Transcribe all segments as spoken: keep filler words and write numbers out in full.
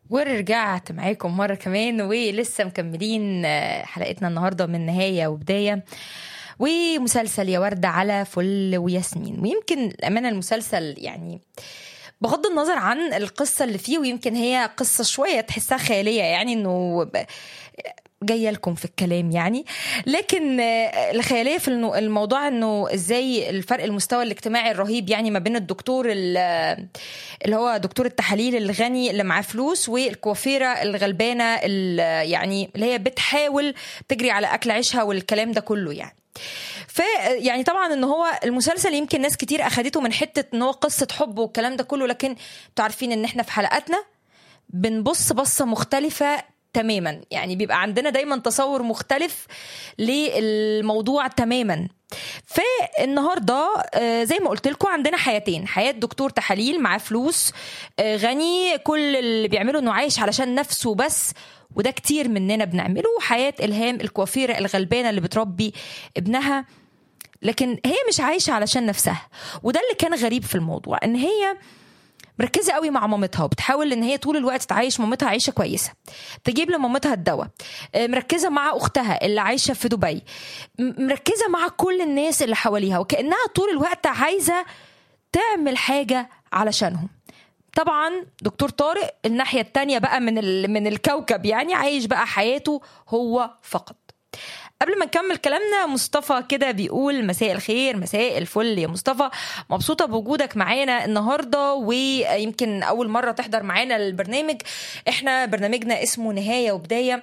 ورجعت معاكم مرة كمان ولسه مكملين حلقتنا النهاردة من نهاية وبداية ومسلسل يا وردة على فل وياسمين. ويمكن الأمانة المسلسل يعني بغض النظر عن القصة اللي فيه، ويمكن هي قصة شوية تحسها خيالية، يعني انه جايه لكم في الكلام يعني، لكن الخياليه في الموضوع انه ازاي الفرق المستوى الاجتماعي الرهيب يعني ما بين الدكتور اللي هو دكتور التحاليل الغني اللي معاه فلوس والكوافيره الغلبانه اللي يعني اللي هي بتحاول تجري على اكل عيشها والكلام ده كله يعني. ف يعني طبعا ان هو المسلسل يمكن ناس كتير اخدته من حته ان هو قصه حب والكلام ده كله، لكن انتوا عارفين ان احنا في حلقاتنا بنبص بصه مختلفه تماما، يعني بيبقى عندنا دايما تصور مختلف للموضوع تماما. فالنهارده زي ما قلت لكم عندنا حياتين، حياه دكتور تحاليل معاه فلوس غني كل اللي بيعمله انه عايش علشان نفسه بس، وده كتير مننا بنعمله. حياه الهام الكوافيره الغلبانه اللي بتربي ابنها لكن هي مش عايشه علشان نفسها. وده اللي كان غريب في الموضوع، ان هي مركزه قوي مع مامتها وبتحاول ان هي طول الوقت تعيش مامتها عيشه كويسه، تجيب لمامتها الدواء، مركزه مع اختها اللي عايشه في دبي، مركزه مع كل الناس اللي حواليها وكانها طول الوقت عايزه تعمل حاجه علشانهم. طبعا دكتور طارق الناحيه التانية بقى من من الكوكب، يعني عايش بقى حياته هو فقط. قبل ما نكمل كلامنا، مصطفى كده بيقول مساء الخير، مساء الفل يا مصطفى، مبسوطة بوجودك معانا النهاردة، ويمكن أول مرة تحضر معانا البرنامج. احنا برنامجنا اسمه نهاية وبداية،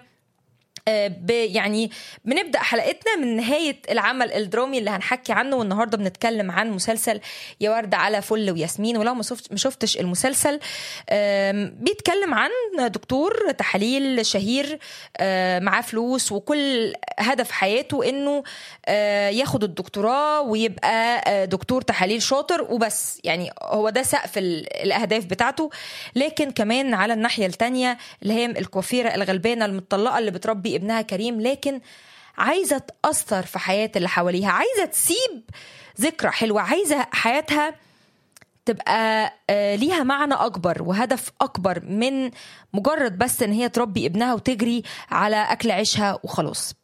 يعني بنبدأ حلقتنا من نهاية العمل الدرامي اللي هنحكي عنه، والنهاردة بنتكلم عن مسلسل يا وردة على فل وياسمين. ولو ما شفتش المسلسل، بيتكلم عن دكتور تحاليل شهير معاه فلوس وكل هدف حياته انه ياخد الدكتوراه ويبقى دكتور تحاليل شاطر وبس، يعني هو ده سقف الأهداف بتاعته. لكن كمان على الناحية التانية اللي هي الكوافيرة الغلبانة المطلقة اللي بتربي ابنها كريم، لكن عايزة تأثر في حياة اللي حواليها، عايزة تسيب ذكرى حلوة، عايزة حياتها تبقى ليها معنى أكبر وهدف أكبر من مجرد بس إن هي تربي ابنها وتجري على أكل عيشها وخلاص.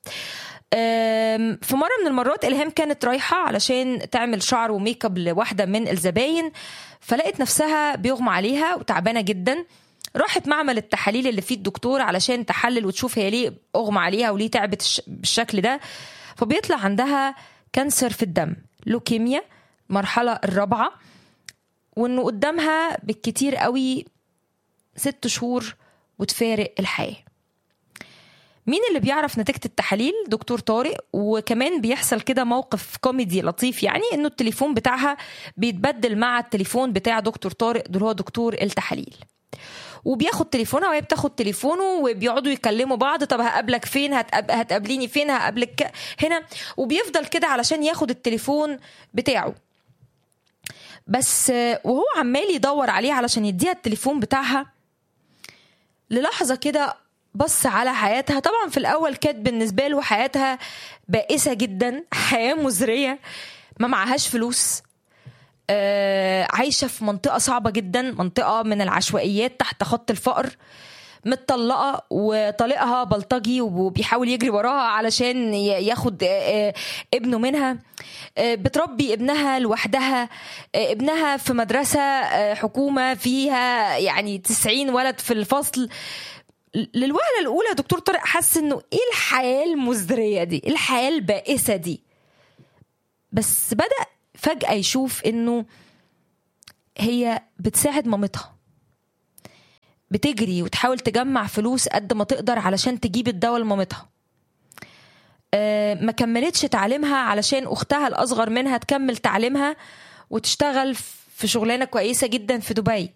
في مرة من المرات إلهام كانت رايحة علشان تعمل شعر وميك اب لواحدة من الزباين، فلقت نفسها بيغمى عليها وتعبانة جدا. راحت معمل التحاليل اللي فيه الدكتور علشان تحلل وتشوف هي ليه أغمى عليها وليه تعبت بالشكل ده، فبيطلع عندها كانسر في الدم، لوكيميا مرحلة الرابعة، وإنه قدامها بالكتير قوي ست شهور وتفارق الحياة. مين اللي بيعرف نتيجة التحاليل؟ دكتور طارق. وكمان بيحصل كده موقف كوميدي لطيف، يعني انه التليفون بتاعها بيتبدل مع التليفون بتاع دكتور طارق، ده هو دكتور التحاليل، وبياخد تليفونها وهي بتاخد تليفونه وبيقعدوا يكلموا بعض. طب هقابلك فين؟ هتقاب... هتقابليني فين؟ هقابلك هنا. وبيفضل كده علشان ياخد التليفون بتاعه، بس وهو عمال يدور عليه علشان يديها التليفون بتاعها، للحظة كده بص على حياتها. طبعا في الأول كانت بالنسبة له حياتها بائسة جدا، حياة مزرية، ما معهاش فلوس، آه عايشة في منطقة صعبة جدا، منطقة من العشوائيات تحت خط الفقر، متطلقة وطليقها بلطجي وبيحاول يجري وراها علشان ياخد ابنه منها، بتربي ابنها لوحدها، ابنها في مدرسة حكومة فيها يعني تسعين ولد في الفصل. للوهلة الأولى دكتور طارق حس إنه إيه الحياة المزدرية دي، إيه الحياة البائسة دي، بس بدأ فجأة يشوف إنه هي بتساعد مامتها، بتجري وتحاول تجمع فلوس قد ما تقدر علشان تجيب الدواء لمامتها. أه ما كملتش تعليمها علشان أختها الأصغر منها تكمل تعليمها وتشتغل في شغلانة كويسة جدا في دبي.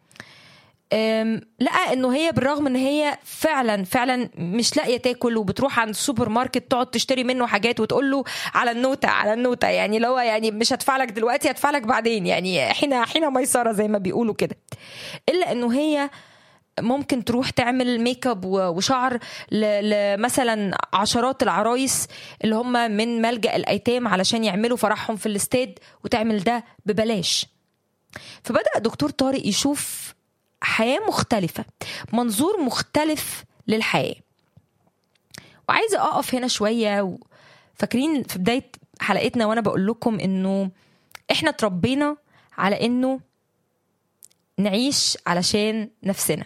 لقى انه هي بالرغم ان هي فعلا فعلا مش لاقيه تاكل، وبتروح عند السوبر ماركت تقعد تشتري منه حاجات وتقول له على النوتة على النوتة، يعني لو يعني مش هدفع لك دلوقتي هدفع لك بعدين، يعني حين حين ميسره زي ما بيقولوا كده، الا انه هي ممكن تروح تعمل ميك اب وشعر لمثلا عشرات العرايس اللي هم من ملجأ الايتام علشان يعملوا فرحهم في الاستاد، وتعمل ده ببلاش. فبدأ دكتور طارق يشوف حياة مختلفة، منظور مختلف للحياة. وعايزة أقف هنا شوية. فاكرين في بداية حلقتنا وأنا بقول لكم إنه إحنا تربينا على إنه نعيش علشان نفسنا.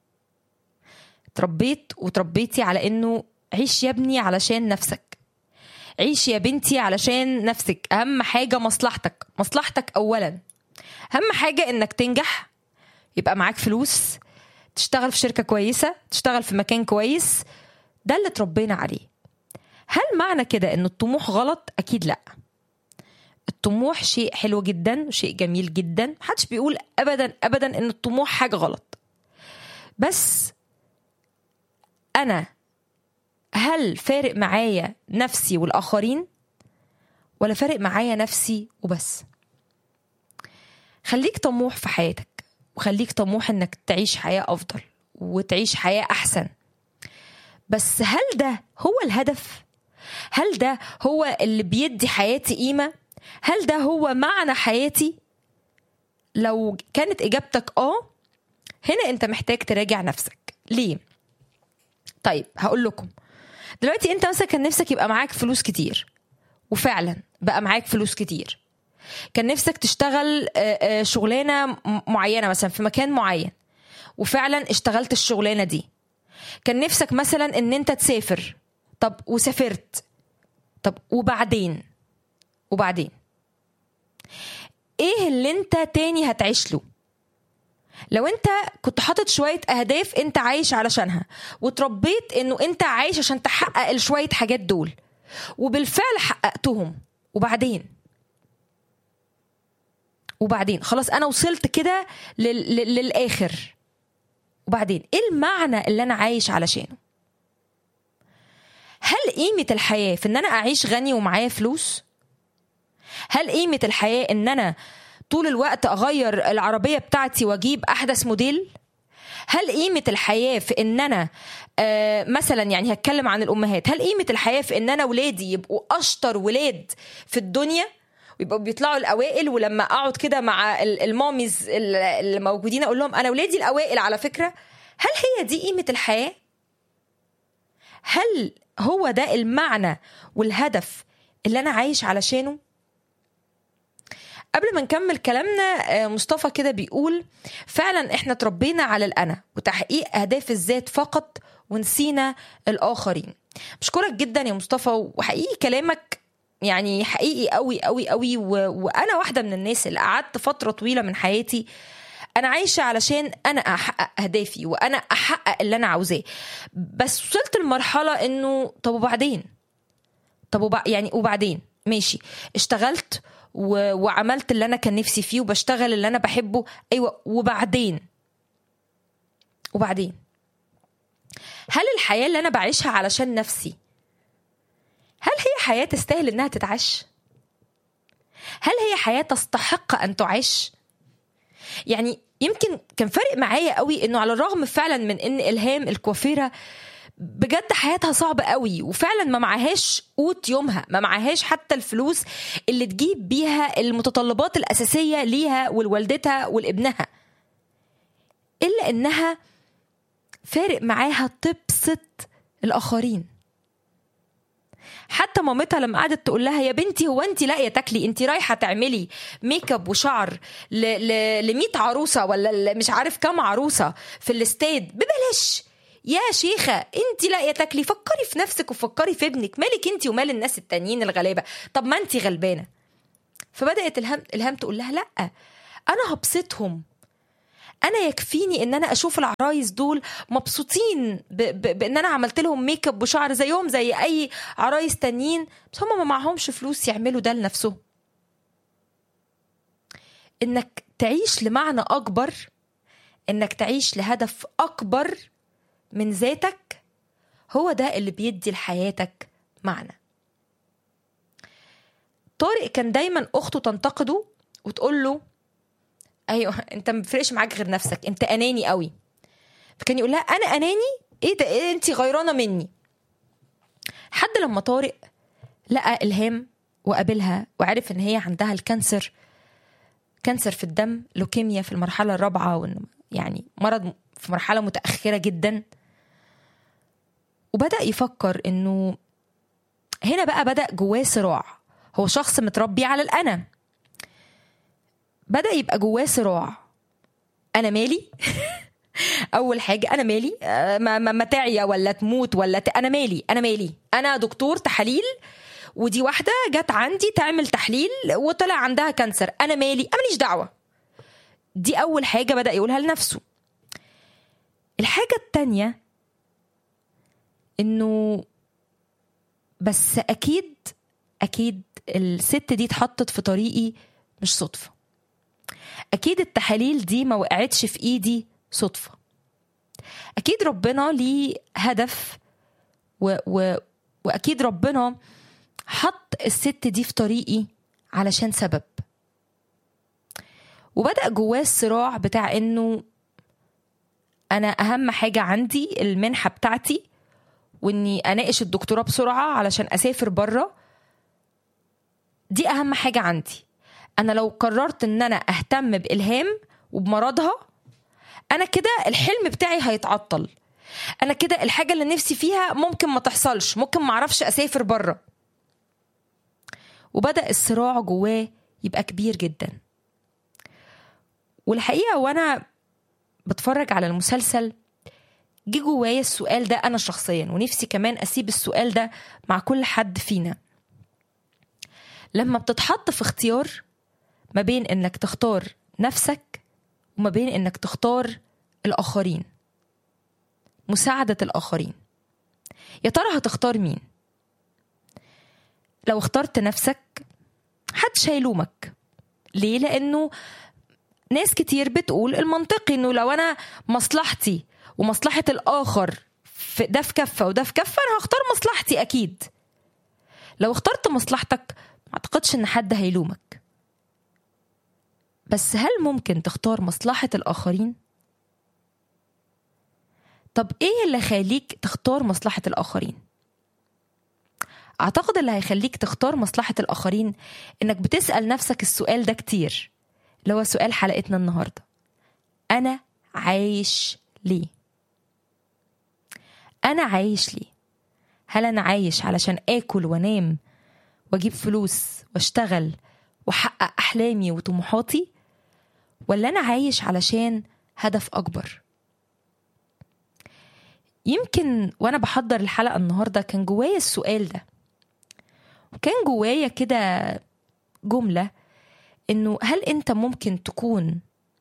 تربيت وتربيتي على إنه عيش يا ابني علشان نفسك، عيش يا بنتي علشان نفسك. أهم حاجة مصلحتك، مصلحتك أولا. أهم حاجة إنك تنجح، يبقى معاك فلوس، تشتغل في شركة كويسة، تشتغل في مكان كويس. ده اللي تربينا عليه. هل معنى كده إن الطموح غلط؟ أكيد لأ. الطموح شيء حلو جدا، شيء جميل جدا، محدش بيقول أبدا أبدا إن الطموح حاجة غلط. بس أنا هل فارق معايا نفسي والآخرين، ولا فارق معايا نفسي وبس؟ خليك طموح في حياتك، وخليك طموح إنك تعيش حياة أفضل وتعيش حياة أحسن. بس هل ده هو الهدف؟ هل ده هو اللي بيدي حياتي قيمة؟ هل ده هو معنى حياتي؟ لو كانت إجابتك آه، هنا أنت محتاج تراجع نفسك. ليه؟ طيب هقول لكم. دلوقتي أنت مثلا كان نفسك يبقى معاك فلوس كتير، وفعلا بقى معاك فلوس كتير. كان نفسك تشتغل شغلانة معينة مثلا في مكان معين، وفعلا اشتغلت الشغلانة دي. كان نفسك مثلا ان انت تسافر، طب وسافرت، طب وبعدين وبعدين ايه اللي انت تاني هتعيش له؟ لو انت كنت حاطط شوية اهداف انت عايش علشانها، وتربيت انه انت عايش عشان تحقق الشوية حاجات دول، وبالفعل حققتهم، وبعدين وبعدين خلاص انا وصلت كده لل... للاخر، وبعدين ايه المعنى اللي انا عايش علشانه؟ هل قيمة الحياة في ان انا اعيش غني ومعايا فلوس؟ هل قيمة الحياة ان انا طول الوقت اغير العربية بتاعتي واجيب احدث موديل؟ هل قيمة الحياة في ان انا آه مثلا يعني هتكلم عن الامهات، هل قيمة الحياة في ان انا ولادي يبقوا اشطر ولاد في الدنيا ويبقوا بيطلعوا الاوائل، ولما اقعد كده مع الماميز اللي موجودين اقول لهم انا ولادي الاوائل على فكرة؟ هل هي دي قيمة الحياة؟ هل هو ده المعنى والهدف اللي انا عايش علشانه؟ قبل ما نكمل كلامنا، مصطفى كده بيقول فعلا احنا تربينا على الأنا وتحقيق أهداف الذات فقط، ونسينا الآخرين. بشكرك جدا يا مصطفى، وحقيقي كلامك يعني حقيقي قوي قوي قوي. و... وأنا واحدة من الناس اللي قعدت فترة طويلة من حياتي أنا عايشة علشان أنا أحقق أهدافي وأنا أحقق اللي أنا عاوزاه، بس وصلت لمرحلة إنه طب وبعدين؟ طب وب... يعني وبعدين ماشي، اشتغلت و... وعملت اللي أنا كان نفسي فيه وبشتغل اللي أنا بحبه، أيوة، وبعدين وبعدين هل الحياة اللي أنا بعيشها علشان نفسي هل هي حياة تستاهل إنها تتعاش؟ هل هي حياة تستحق أن تعيش؟ يعني يمكن كان فارق معايا قوي إنه على الرغم فعلا من إن إلهام الكوافيرة بجد حياتها صعبة قوي، وفعلا ما معهاش قوت يومها، ما معهاش حتى الفلوس اللي تجيب بيها المتطلبات الأساسية ليها ولوالدتها ولابنها، إلا إنها فارق معاها تبسط الآخرين. حتى مامتها لما قعدت تقول لها يا بنتي هو انت لاقيه تاكلي، انت رايحه تعملي ميك اب وشعر ل مية عروسه ولا مش عارف كام عروسه في الاستاد ببلاش، يا شيخه انت لاقيه تاكلي، فكري في نفسك وفكري في ابنك، مالك انت ومال الناس التانيين الغلابه، طب ما انت غلبانه. فبدات الهام الهام تقول لها لا، انا هبسطهم، انا يكفيني ان انا اشوف العرايس دول مبسوطين ب... ب... بان انا عملت لهم ميك اب وشعر زيهم زي اي عرايس تانيين، بس هم ما معهمش فلوس يعملوا ده لنفسهم. انك تعيش لمعنى اكبر، انك تعيش لهدف اكبر من ذاتك، هو ده اللي بيدي لحياتك معنى. طارق كان دايما اخته تنتقده وتقول له ايوه انت ما بيفرقش معاك غير نفسك، انت اناني قوي. فكان يقول لها انا اناني؟ ايه ده، إيه انت غيرانه مني؟ حد لما طارق لقى الهام وقابلها وعرف ان هي عندها الكانسر، كانسر في الدم، لوكيميا في المرحله الرابعه، وان يعني مرض في مرحلة متأخرة جدا. وبدأ يفكر إنه هنا بقى بدأ جواه صراع. هو شخص متربي على الأنا، بدأ يبقى جواه صراع. أنا مالي؟ أول حاجة أنا مالي؟ ما, ما, ما تعيا ولا تموت ولا ت... أنا مالي أنا مالي أنا دكتور تحاليل، ودي واحدة جت عندي تعمل تحليل وطلع عندها كانسر، أنا مالي؟ أنا ماليش دعوة. دي أول حاجة بدأ يقولها لنفسه. الحاجة التانية إنه بس أكيد أكيد الست دي اتحطت في طريقي مش صدفة، أكيد التحاليل دي ما وقعتش في إيدي صدفة، أكيد ربنا ليه هدف و... و... وأكيد ربنا حط الست دي في طريقي علشان سبب. وبدأ جواه الصراع بتاع إنه أنا أهم حاجة عندي المنحة بتاعتي، وإني أناقش الدكتوراه بسرعة علشان أسافر برا، دي أهم حاجة عندي. أنا لو قررت إن أنا أهتم بإلهام وبمرضها، أنا كده الحلم بتاعي هيتعطل، أنا كده الحاجة اللي نفسي فيها ممكن ما تحصلش، ممكن معرفش أسافر برا. وبدأ الصراع جواه يبقى كبير جدا. والحقيقة وأنا بتفرج على المسلسل جه جوايا السؤال ده أنا شخصيا، ونفسي كمان أسيب السؤال ده مع كل حد فينا. لما بتتحط في اختيار ما بين إنك تختار نفسك وما بين إنك تختار الآخرين، مساعدة الآخرين، يا ترى هتختار مين؟ لو اخترت نفسك محدش هيلومك. ليه؟ لأنه ناس كتير بتقول المنطقي إنه لو أنا مصلحتي ومصلحة الآخر ده في كفة وده في كفة، أنا هختار مصلحتي أكيد. لو اخترت مصلحتك ما أعتقدش إن حد هيلومك. بس هل ممكن تختار مصلحة الآخرين؟ طب إيه اللي هيخليك تختار مصلحة الآخرين؟ أعتقد اللي هيخليك تختار مصلحة الآخرين إنك بتسأل نفسك السؤال ده كتير، اللي هو سؤال حلقتنا النهاردة: أنا عايش ليه؟ أنا عايش ليه؟ هل أنا عايش علشان آكل وانام واجيب فلوس واشتغل وحقق أحلامي وطموحاتي، ولا أنا عايش علشان هدف أكبر؟ يمكن وأنا بحضر الحلقة النهاردة كان جوايا السؤال ده، وكان جوايا كده جملة إنه هل أنت ممكن تكون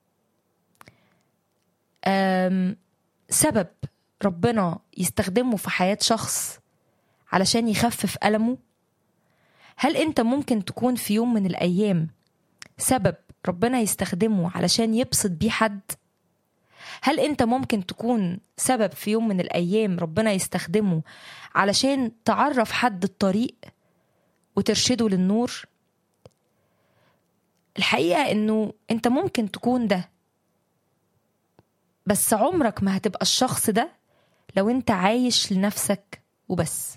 سبب ربنا يستخدمه في حياة شخص علشان يخفف ألمه؟ هل أنت ممكن تكون في يوم من الأيام سبب ربنا يستخدمه علشان يبسط بيه حد؟ هل أنت ممكن تكون سبب في يوم من الأيام ربنا يستخدمه علشان تعرف حد الطريق وترشده للنور؟ الحقيقة إنه أنت ممكن تكون ده، بس عمرك ما هتبقى الشخص ده لو أنت عايش لنفسك وبس.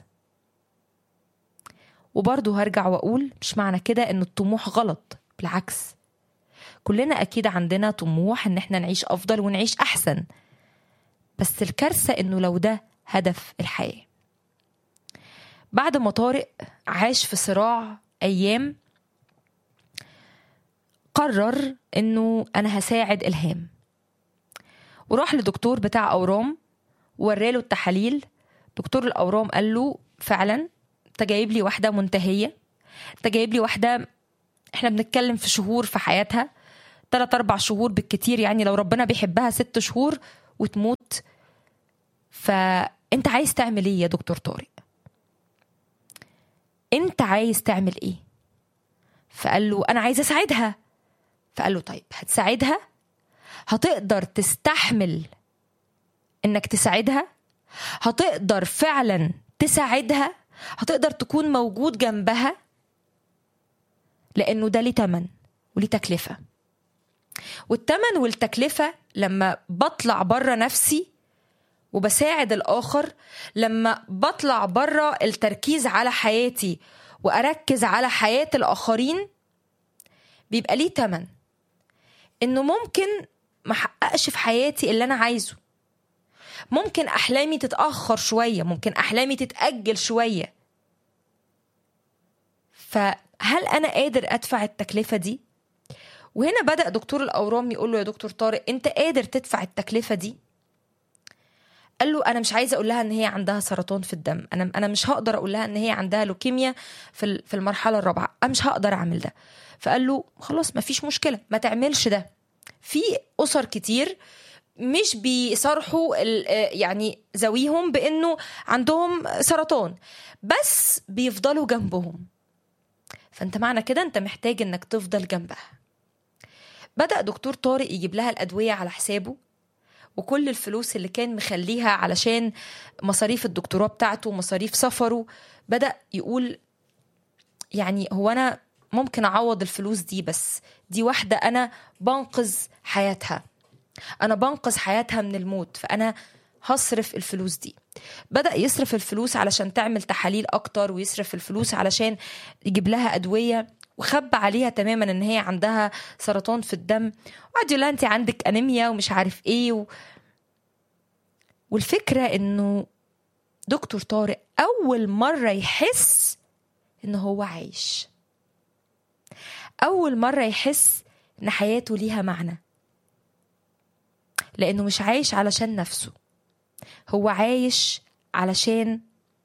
وبرضو هرجع وأقول مش معنى كده إن الطموح غلط، بالعكس، كلنا أكيد عندنا طموح إن احنا نعيش أفضل ونعيش أحسن، بس الكارثة إنه لو ده هدف الحياة. بعد ما طارق عاش في صراع أيام، قرر إنه أنا هساعد إلهام، وراح لدكتور بتاع أورام وراله التحاليل. دكتور الأورام قال له فعلا انت جايب لي واحدة منتهية، انت جايب لي واحدة احنا بنتكلم في شهور في حياتها، ثلاث أربع شهور بالكتير، يعني لو ربنا بيحبها ست شهور وتموت. فانت عايز تعمل ايه يا دكتور طارق؟ انت عايز تعمل ايه؟ فقال له انا عايز اساعدها. فقال له طيب هتساعدها؟ هتقدر تستحمل انك تساعدها؟ هتقدر فعلا تساعدها؟ هتقدر تكون موجود جنبها؟ لانه ده ليه تمن وليه تكلفة، والتمن والتكلفة لما بطلع برا نفسي وبساعد الآخر، لما بطلع برا التركيز على حياتي وأركز على حياة الآخرين، بيبقى ليه تمن. إنه ممكن ما حققش في حياتي اللي أنا عايزه، ممكن أحلامي تتأخر شوية، ممكن أحلامي تتأجل شوية. فهل أنا قادر أدفع التكلفة دي؟ وهنا بدأ دكتور الأورام يقول له يا دكتور طارق أنت قادر تدفع التكلفة دي؟ قال له أنا مش عايزة أقول لها إن هي عندها سرطان في الدم، أنا أنا مش هقدر أقول لها إن هي عندها لوكيميا في في المرحلة الرابعة، أنا مش هقدر أعمل ده. فقال له خلاص ما فيش مشكلة، ما تعملش ده. في أسر كتير مش بيصرحوا يعني ذويهم بأنه عندهم سرطان، بس بيفضلوا جنبهم. فأنت معنى كده أنت محتاج إنك تفضل جنبها. بدأ دكتور طارق يجيب لها الأدوية على حسابه، وكل الفلوس اللي كان مخليها علشان مصاريف الدكتوراه بتاعته ومصاريف سفره بدأ يقول يعني هو أنا ممكن أعوض الفلوس دي، بس دي واحدة أنا بنقذ حياتها، أنا بنقذ حياتها من الموت، فأنا هصرف الفلوس دي. بدأ يصرف الفلوس علشان تعمل تحاليل أكتر، ويصرف الفلوس علشان يجيب لها أدوية، وخب عليها تماما ان هي عندها سرطان في الدم، وقعد يقول لها انت عندك انيميا ومش عارف ايه و... والفكرة انه دكتور طارق اول مرة يحس ان هو عايش، اول مرة يحس ان حياته ليها معنى، لانه مش عايش علشان نفسه، هو عايش علشان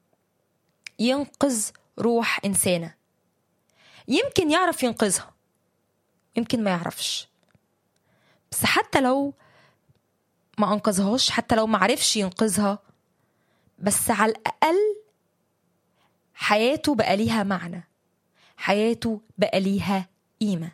ينقذ روح انسانة. يمكن يعرف ينقذها، يمكن ما يعرفش، بس حتى لو ما أنقذهاش، حتى لو ما عرفش ينقذها، بس على الأقل حياته بقى ليها معنى، حياته بقى ليها قيمة.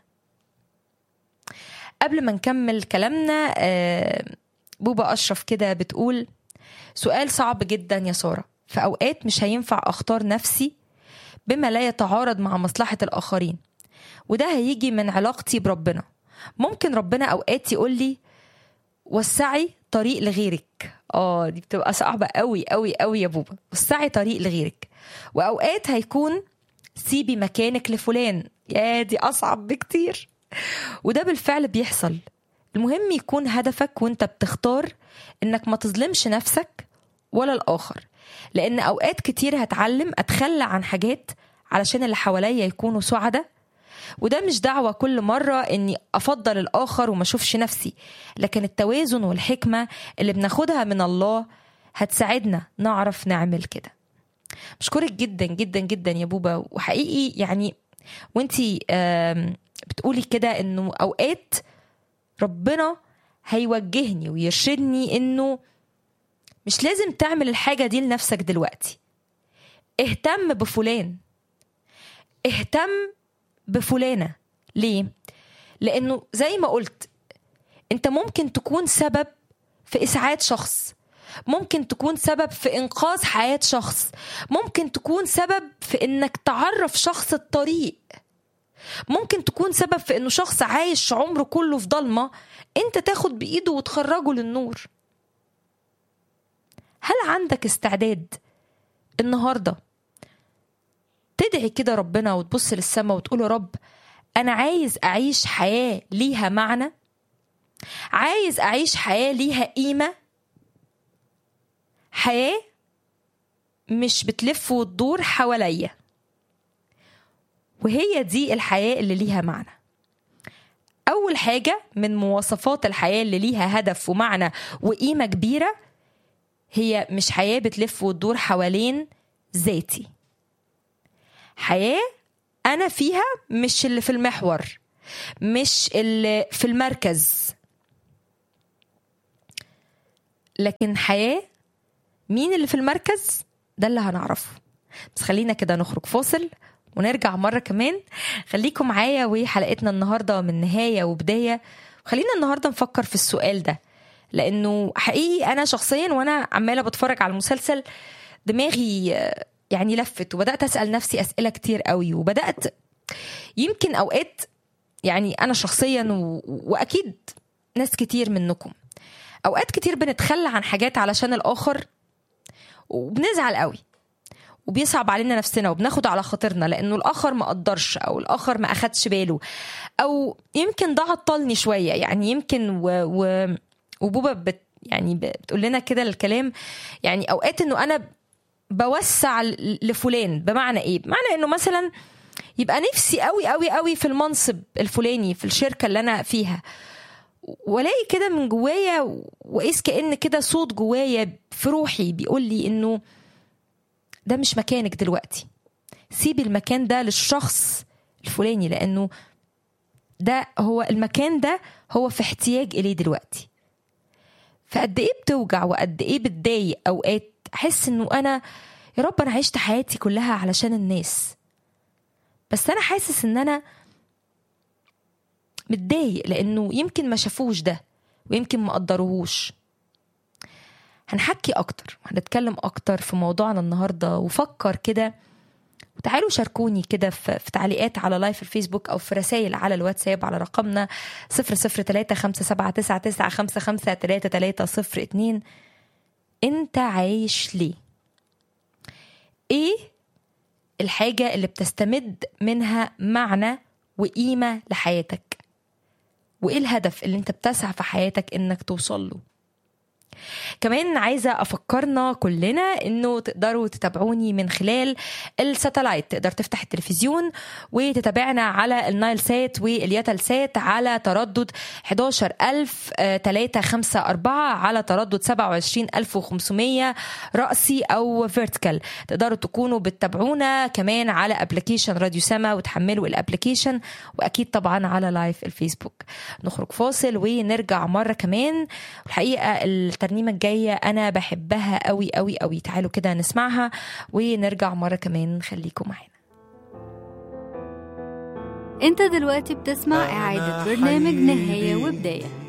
قبل ما نكمل كلامنا بوبا أشرف كده بتقول سؤال صعب جدا يا سارة، في أوقات مش هينفع أختار نفسي بما لا يتعارض مع مصلحة الآخرين، وده هيجي من علاقتي بربنا. ممكن ربنا أوقات يقول لي وسعي طريق لغيرك، آه دي بتبقى صعبة قوي قوي قوي يا بوبا، وسعي طريق لغيرك. وأوقات هيكون سيبي مكانك لفلان، يا دي أصعب بكتير، وده بالفعل بيحصل. المهم يكون هدفك وانت بتختار انك ما تظلمش نفسك ولا الآخر، لأن أوقات كتير هتعلم أتخلى عن حاجات علشان اللي حواليا يكونوا سعداء، وده مش دعوة كل مرة إني أفضل الآخر وما أشوفش نفسي، لكن التوازن والحكمة اللي بناخدها من الله هتساعدنا نعرف نعمل كده. بشكرك جدا جدا جدا يا بوبا، وحقيقي يعني وانتي بتقولي كده إنه أوقات ربنا هيوجهني ويرشدني إنه مش لازم تعمل الحاجة دي لنفسك دلوقتي، اهتم بفلان، اهتم بفلانة. ليه؟ لأنه زي ما قلت انت ممكن تكون سبب في إسعاد شخص، ممكن تكون سبب في إنقاذ حياة شخص، ممكن تكون سبب في إنك تعرف شخص الطريق، ممكن تكون سبب في إنه شخص عايش عمره كله في ضلمة انت تاخد بإيده وتخرجه للنور. هل عندك استعداد النهاردة تدعي كده ربنا وتبص للسماء وتقول يا رب أنا عايز أعيش حياة ليها معنى، عايز أعيش حياة ليها قيمة، حياة مش بتلف وتدور حواليا، وهي دي الحياة اللي ليها معنى. أول حاجة من مواصفات الحياة اللي ليها هدف ومعنى وقيمة كبيرة هي مش حياة بتلف وتدور حوالين ذاتي، حياة أنا فيها مش اللي في المحور، مش اللي في المركز، لكن حياة مين اللي في المركز ده اللي هنعرفه. بس خلينا كده نخرج فاصل ونرجع مرة كمان. خليكم معايا وحلقتنا النهاردة من نهاية وبداية، وخلينا النهاردة نفكر في السؤال ده، لأنه حقيقي أنا شخصيا وأنا عمالة بتفرج على المسلسل دماغي يعني لفت، وبدأت أسأل نفسي أسئلة كتير قوي، وبدأت يمكن أوقات يعني أنا شخصيا و... وأكيد ناس كتير منكم أوقات كتير بنتخلى عن حاجات علشان الآخر وبنزعل قوي، وبيصعب علينا نفسنا وبناخد على خاطرنا لانه الاخر ما قدرش او الاخر ما اخدش باله او يمكن ده عطلني شويه. يعني يمكن و... و... وبوبا بت... يعني بتقول لنا كده الكلام، يعني اوقات انه انا بوسع لفلان. بمعنى ايه؟ بمعنى انه مثلا يبقى نفسي قوي قوي قوي في المنصب الفلاني في الشركه اللي انا فيها، ولاقي كده من جوايا وقيس كأن كده صوت جوايا في روحي بيقول لي انه ده مش مكانك دلوقتي، سيبي المكان ده للشخص الفلاني لانه ده هو المكان ده هو في احتياج اليه دلوقتي. فقد ايه بتوجع وقد ايه بتضايق اوقات احس انه انا يا رب انا عشت حياتي كلها علشان الناس، بس انا حاسس ان انا متضايق لانه يمكن ما شافوش ده ويمكن ما قدروهوش. هنحكي اكتر وهنتكلم اكتر في موضوعنا النهارده، وفكر كده وتعالوا شاركوني كده في, في تعليقات على لايف الفيسبوك او في رسائل على الواتساب على رقمنا صفر صفر تلاتة خمسة سبعة تسعة تسعة خمسة خمسة تلاتة تلاتة صفر اتنين. انت عايش ليه؟ ايه الحاجة اللي بتستمد منها معنى وقيمة لحياتك؟ وايه الهدف اللي انت بتسعى في حياتك انك توصل له؟ كمان عايزة أفكرنا كلنا إنه تقدروا تتابعوني من خلال الساتلايت. تقدر تفتح التلفزيون وتتابعنا على النايل سات والياتل سات على تردد حداشر ألف تلاتة خمسة أربعة على تردد سبعة وعشرين ألف وخمسمية رأسي أو فيرتيكال. تقدروا تكونوا بتتابعونا كمان على أبليكيشن راديو سما وتحملوا الأبليكيشن، وأكيد طبعا على لايف الفيسبوك. نخرج فاصل ونرجع مرة كمان. الحقيقة الترنيمة الجاية أنا بحبها قوي قوي قوي، تعالوا كده نسمعها ونرجع مرة كمان. خليكم معنا. انت دلوقتي بتسمع إعادة برنامج نهاية وبداية.